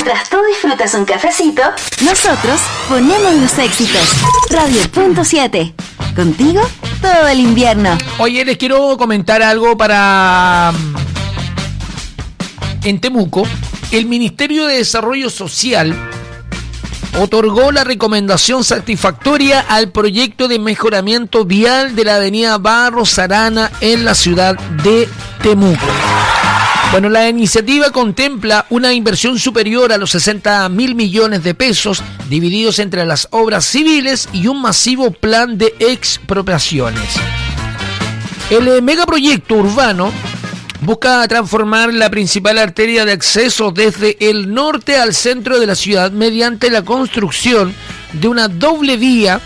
Mientras tú disfrutas un cafecito, nosotros ponemos los éxitos. Radio.7. Contigo todo el invierno. Oye, les quiero comentar algo para... En Temuco, el Ministerio de Desarrollo Social otorgó la recomendación satisfactoria al proyecto de mejoramiento vial de la avenida Barros Arana en la ciudad de Temuco. Bueno, la iniciativa contempla una inversión superior a los 60.000 millones de pesos divididos entre las obras civiles y un masivo plan de expropiaciones. El megaproyecto urbano busca transformar la principal arteria de acceso desde el norte al centro de la ciudad mediante la construcción de una doble vía,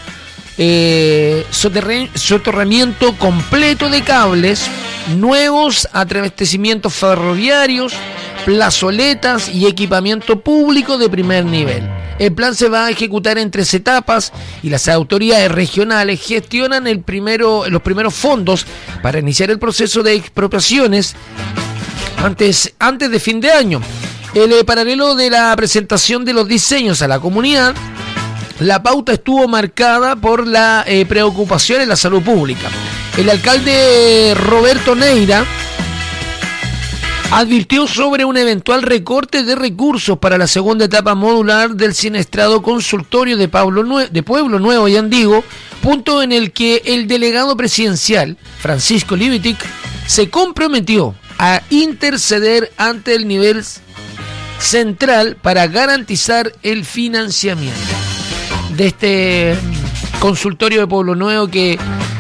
soterramiento completo de cables, nuevos abastecimientos ferroviarios, plazoletas y equipamiento público de primer nivel. El plan se va a ejecutar en 3 etapas y las autoridades regionales gestionan los primeros fondos para iniciar el proceso de expropiaciones antes de fin de año. El paralelo de la presentación de los diseños a la comunidad, la pauta estuvo marcada por la preocupación en la salud pública. El alcalde Roberto Neira advirtió sobre un eventual recorte de recursos para la segunda etapa modular del siniestrado consultorio de Pueblo Nuevo y Andigo, punto en el que el delegado presidencial, Francisco Libitic, se comprometió a interceder ante el nivel central para garantizar el financiamiento de este consultorio de Pueblo Nuevo que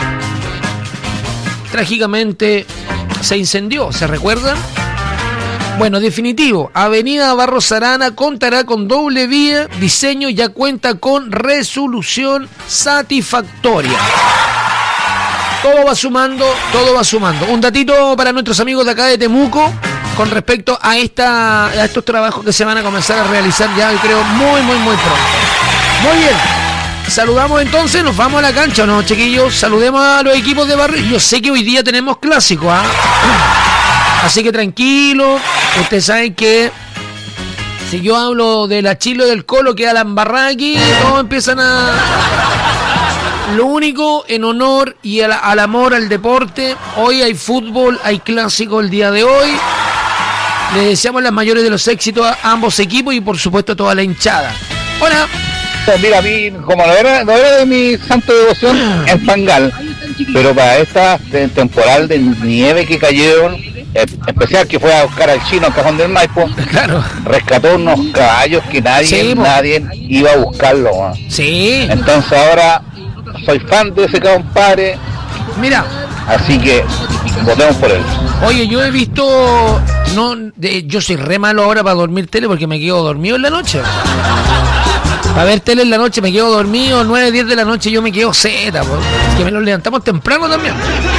trágicamente se incendió, ¿se recuerdan? Bueno, definitivo, Avenida Barros Arana contará con doble vía, diseño ya cuenta con resolución satisfactoria. Todo va sumando. Un datito para nuestros amigos de acá de Temuco con respecto a estos trabajos que se van a comenzar a realizar ya, yo creo, muy pronto. Muy bien. Saludamos entonces, nos vamos a la cancha, ¿no, chiquillos? Saludemos a los equipos de barrio. Yo sé que hoy día tenemos clásico, ¿ah? Así que tranquilo, ustedes saben que si yo hablo de la Chilo del Colo, queda la embarrada aquí, todos empiezan a... Lo único en honor y al amor al deporte, hoy hay fútbol, hay clásico el día de hoy. Les deseamos las mayores de los éxitos a ambos equipos y por supuesto a toda la hinchada. Hola. Mira, a mí, como no era de mi santo devoción, el Pangal, pero para esta temporal de nieve que cayeron, especial que fue a buscar al chino al Cajón del Maipo, claro, rescató unos caballos que nadie iba a buscarlo, ¿no? Sí. Entonces ahora soy fan de ese compadre. Mira. Así que votemos por él. Oye, yo he visto... yo soy re malo ahora para dormir tele porque me quedo dormido en la noche. Para ver tele en la noche me quedo dormido, 9, 10 de la noche yo me quedo zeta, es que me nos levantamos temprano también.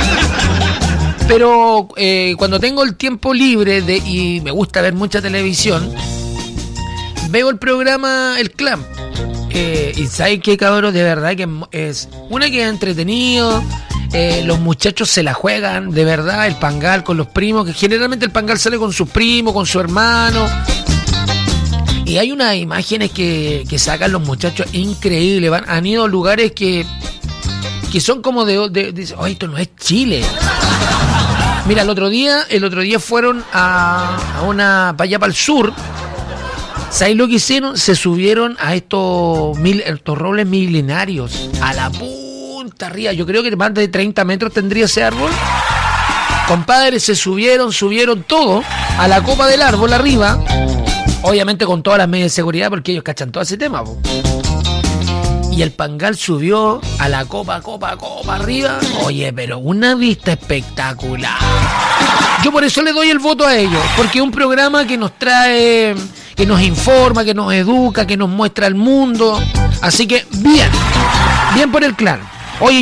Pero cuando tengo el tiempo libre y me gusta ver mucha televisión, veo el programa El Clan. Y ¿sabes qué, cabrón? De verdad que es entretenido. Los muchachos se la juegan, de verdad, el Pangal con los primos, que generalmente el Pangal sale con sus primos, con su hermano. Y hay unas imágenes que sacan los muchachos increíbles. Han ido a lugares que son como de oh, esto no es Chile. Mira, el otro día fueron a para allá para el sur. ¿Sabes lo que hicieron? Se subieron a estos robles milenarios a la punta arriba. Yo creo que más de 30 metros tendría ese árbol. Compadre, se subieron todo a la copa del árbol arriba. Obviamente con todas las medidas de seguridad porque ellos cachan todo ese tema, po. Y el Pangal subió a la copa arriba. Oye, pero una vista espectacular. Yo por eso le doy el voto a ellos, porque es un programa que nos trae, que nos informa, que nos educa, que nos muestra el mundo. Así que bien por el Clan.